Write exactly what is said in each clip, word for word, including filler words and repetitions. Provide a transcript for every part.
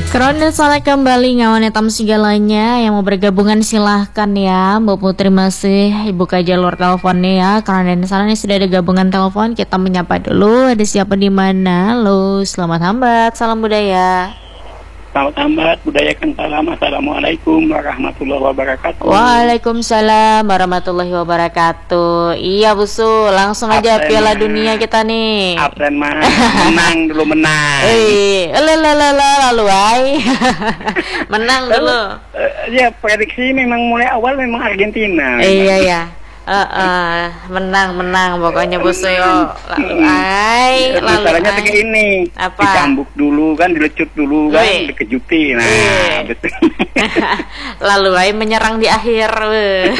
Kronil sana kembali ngawan etam segalanya. Yang mau bergabungan silahkan ya. Mbak Putri masih buka jalur teleponnya ya. Karena di sana nih sudah ada gabungan telepon. Kita menyapa dulu. Ada siapa di mana? Halo, selamat hambat. Salam budaya. Selamat hambat, budayakan salam. Assalamualaikum warahmatullahi wabarakatuh. Waalaikumsalam warahmatullahi wabarakatuh. Iya Busu, langsung aja Absen Piala mah. Dunia kita nih. Absen mah menang dulu menang. Eh, lalalala lalu ay. Menang dulu. Eh, ya prediksi memang mulai awal memang Argentina. Iya ya. Uh, uh, menang menang pokoknya Busu yo. Lalu ay, lalu Masalahnya kayak ay. ini, Apa? dicambuk dulu kan, dilecut dulu kan, Wih. dikejuti. Nah, Wih. betul. Lalu ay menyerang di akhir. weh.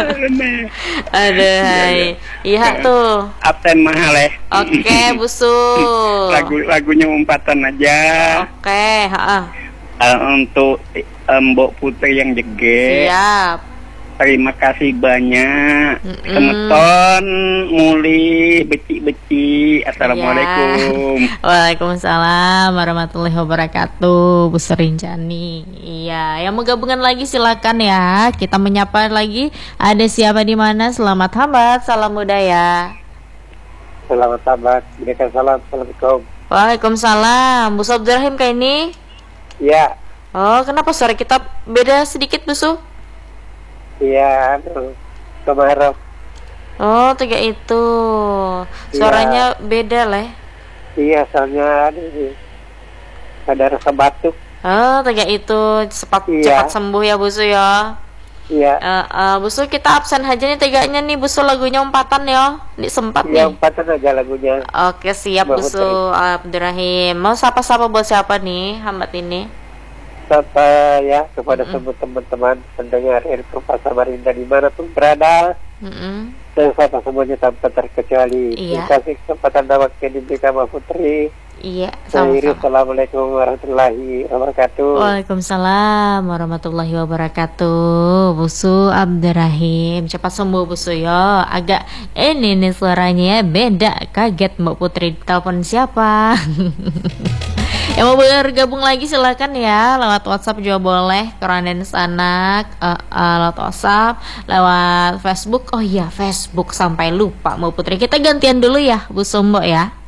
Aduh ay. Iya tuh. Absen mahal ya. Oke Busu. Lagu lagunya umpatan aja. Oke, heeh. Eh, untuk eh, Mbok Putri yang jeger. Siap. Terima kasih banyak. Mm-mm. Kemeton, muli, beci-beci. Assalamualaikum. Ya. Waalaikumsalam warahmatullahi wabarakatuh. Bu Serinjani. Iya, yang mau gabungan lagi silakan ya. Kita menyapa lagi. Ada siapa di mana? Selamat hambat. Salam budaya. Selamat sahabat. Berikan salam. Assalamualaikum. Waalaikumsalam. Bu Abdurrahim kayak ini. Ya, Oh, kenapa suara kita beda sedikit, Busu? iya. Kemarau. Oh, tiga itu. Suaranya beda lah. Iya, soalnya ada, ada rasa batuk. Oh, tiga itu. Cepat Iya. cepat sembuh ya, Busu ya. Iya. Uh, uh, Busu kita absen aja nih teganya nih Busu, lagunya umpatan ya. Ini sempat Iya, nih. umpatan aja lagunya. Oke siap Mbak Busu Putri. Abdurrahim. Mau sapa-sapa buat siapa nih hambat ini? Sapa ya kepada Mm-mm. semua teman-teman pendengar Info Samarinda dimanapun berada. Mm-mm. Dan sapa semuanya tanpa terkecuali. Iya. Terima kasih kesempatan dapat diberikan Mbak Putri. Iya Akhirnya, sama-sama. Assalamualaikum warahmatullahi wabarakatuh. Waalaikumsalam warahmatullahi wabarakatuh. Busu Abdurrahim, cepat sembuh Busu ya. Agak ini nih suaranya beda. Kaget Mbak Putri, telepon siapa? Yang mau bergabung lagi silakan ya, lewat WhatsApp juga boleh, Keranen Sanak, uh, uh, lewat WhatsApp, lewat Facebook. Oh iya Facebook, sampai lupa Mbak Putri. Kita gantian dulu ya Bu Sombo ya.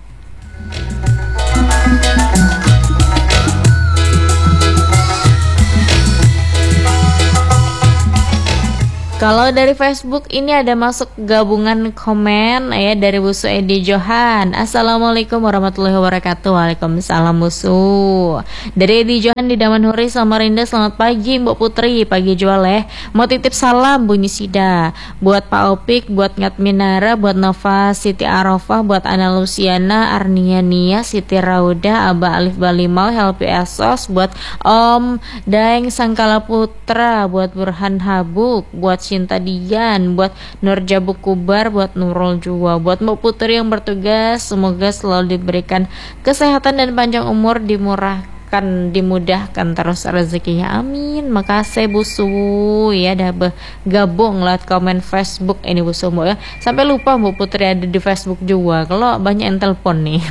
Kalau dari Facebook ini ada masuk gabungan komen ya dari Busu Edi Johan. Assalamualaikum warahmatullahi wabarakatuh. Waalaikumsalam Busu. Dari Edi Johan di Damanhuri Samarinda. Selamat pagi Mbak Putri. Pagi jual eh. Mau titip salam Bunyi Sida. Buat Pak Opik, buat Ngat Minara, buat Nova Siti Arafah, buat Ana Luciana, Arnia Nia, Siti Rauda, Aba Alif Balimau, Helpi Esos, buat Om Daeng Sangkala Putra, buat Burhan Habuk, buat Cinta Dian, buat Nur Jabuk Kubar, buat Nurul Jua, buat Mbak Putri yang bertugas, semoga selalu diberikan kesehatan dan panjang umur, dimurahkan, dimudahkan terus rezekinya, amin. Makasih Busu ya dah bergabung lewat komen Facebook ini Busu Mbak ya. Sampai lupa Mbak Putri ada di Facebook juga, kalau banyak yang telepon nih.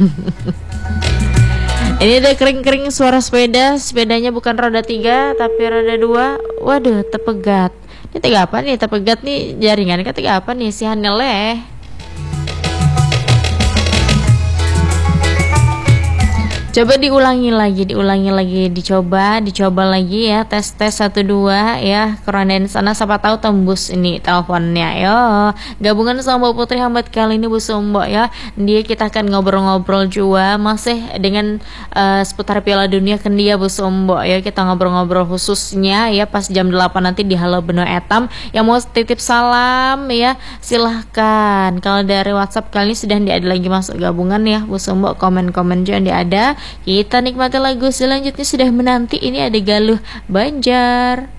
Ini ada kering-kering suara sepeda. Sepedanya bukan roda tiga tapi roda dua. Waduh, tepegat. Ini tiga apa nih? Tepegat nih jaringan. Ketiga apa nih? Si Haneleh. Coba diulangi lagi, diulangi lagi, dicoba, dicoba lagi ya, tes tes satu dua ya, keronen sana siapa tahu tembus ini teleponnya yo. Gabungan sama Mbak Putri Hambat kali ini Bu Sumbo ya, dia kita akan ngobrol-ngobrol juga masih dengan uh, seputar Piala Dunia kan dia Bu Sumbo ya, kita ngobrol-ngobrol khususnya ya pas jam delapan nanti di Halo Beno Etam. Yang mau titip salam ya silahkan. Kalau dari WhatsApp kali ini sudah tidak ada lagi masuk gabungan ya Bu Sumbo, komen-komen juga tidak ada. Kita nikmati lagu selanjutnya, sudah menanti ini ada Galuh Banjar.